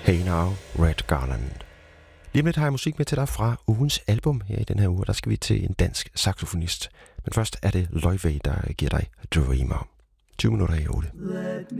Hey Now, Red Garland. Lige om lidt har jeg musik med til dig fra ugens album her i den her uge. Der skal vi til en dansk saxofonist. Men først er det Loyve, der giver dig Dreamer. 20 minutter i 8.